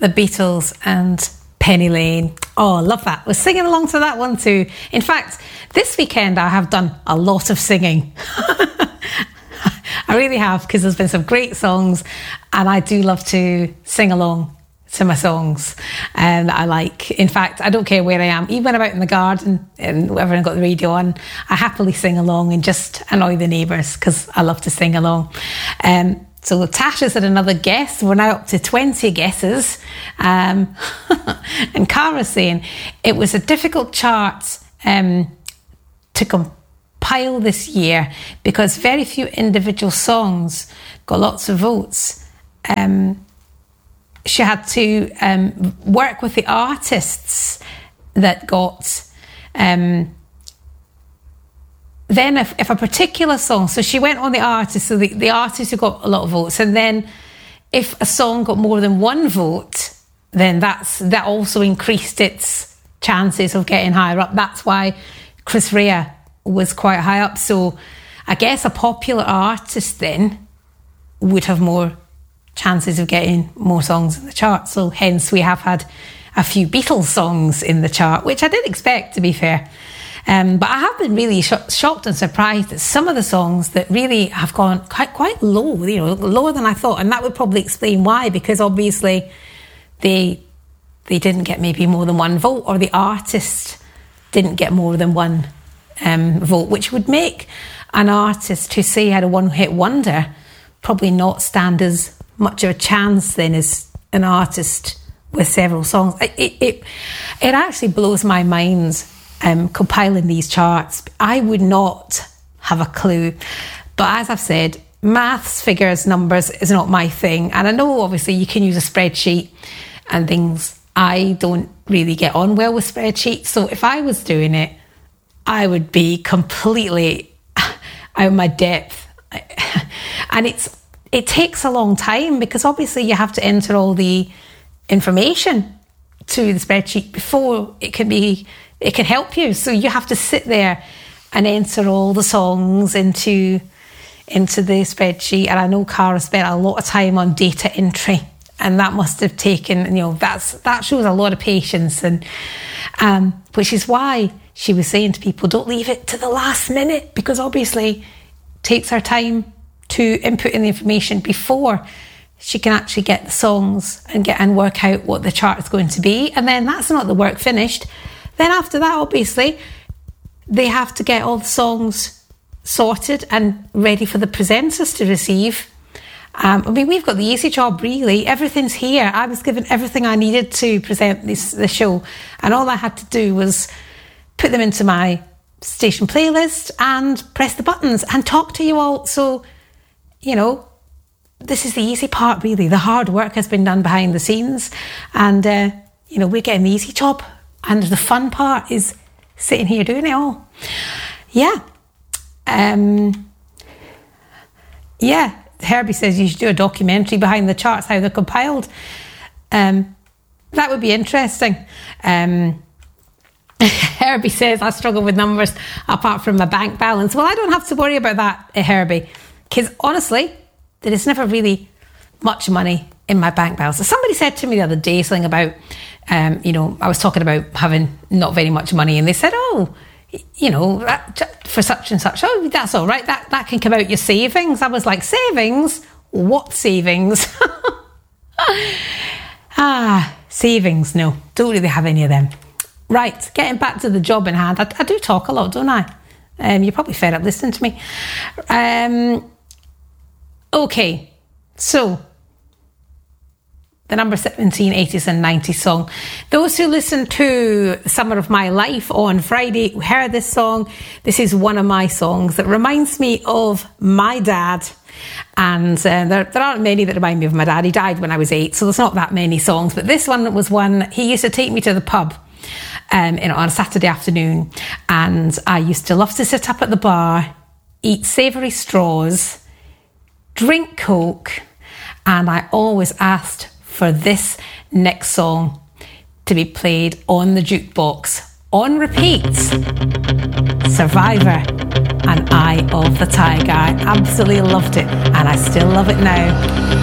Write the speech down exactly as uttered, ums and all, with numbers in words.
The Beatles and Penny Lane. Oh, I love that. We're singing along to that one too. In fact, this weekend I have done a lot of singing. I really have, because there's been some great songs and I do love to sing along to my songs and um, I like. In fact, I don't care where I am, even when I'm out in the garden and whatever, I've got the radio on, I happily sing along and just annoy the neighbours because I love to sing along. Um, so Tasha's had another guess. We're now up to twenty guesses. Um, and Cara's saying it was a difficult chart um, to compile this year because very few individual songs got lots of votes. Um, she had to um, work with the artists that got... Um, then if, if a particular song... So she went on the artist, so the, the artist who got a lot of votes. And then if a song got more than one vote, then that's that also increased its chances of getting higher up. That's why Chris Rea was quite high up. So I guess a popular artist then would have more chances of getting more songs in the chart. So hence we have had a few Beatles songs in the chart, which I didn't expect, to be fair. Um, but I have been really sh- shocked and surprised at some of the songs that really have gone quite quite low, you know, lower than I thought. And that would probably explain why, because obviously they they didn't get maybe more than one vote, or the artist didn't get more than one um, vote, which would make an artist who, say, had a one-hit wonder probably not stand as much of a chance then as an artist with several songs. It it, it, it actually blows my mind um, compiling these charts. I would not have a clue. But as I've said, maths, figures, numbers is not my thing. And I know obviously you can use a spreadsheet and things. I don't really get on well with spreadsheets. So if I was doing it, I would be completely out of my depth. And it's it takes a long time because obviously you have to enter all the information to the spreadsheet before it can be it can help you. So you have to sit there and enter all the songs into into the spreadsheet. And I know Cara spent a lot of time on data entry, and that must have taken, you know, that's that shows a lot of patience, and um, which is why she was saying to people, don't leave it to the last minute, because obviously it takes her time to input in the information before she can actually get the songs and get and work out what the chart is going to be. And then that's not the work finished. Then after that, obviously, they have to get all the songs sorted and ready for the presenters to receive. Um, I mean, we've got the easy job, really. Everything's here. I was given everything I needed to present this the show, and all I had to do was put them into my station playlist and press the buttons and talk to you all. So, you know, this is the easy part, really. The hard work has been done behind the scenes, and, uh, you know, we're getting the easy job. And the fun part is sitting here doing it all. Yeah. Um, yeah. Herbie says you should do a documentary behind the charts, how they're compiled. Um, that would be interesting. Um, Herbie says, I struggle with numbers apart from my bank balance. Well, I don't have to worry about that, Herbie, because honestly, there is never really much money in my bank balance. So somebody said to me the other day something about, um, you know, I was talking about having not very much money, and they said, oh, you know, that, for such and such, oh, that's all right, that, that can come out your savings. I was like, savings? What savings? ah, savings, no, don't really have any of them. Right, getting back to the job in hand. I, I do talk a lot, don't I? Um, you're probably fed up listening to me. Um, okay, so the number seventeen, eighties and nineties song. Those who listened to Summer of My Life on Friday heard this song. This is one of my songs that reminds me of my dad. And uh, there, there aren't many that remind me of my dad. He died when I was eight, so there's not that many songs. But this one was one, he used to take me to the pub um, you know, on a Saturday afternoon. And I used to love to sit up at the bar, eat savoury straws, drink Coke, and I always asked for this next song to be played on the jukebox on repeat. Survivor and Eye of the Tiger. I absolutely loved it, and I still love it now.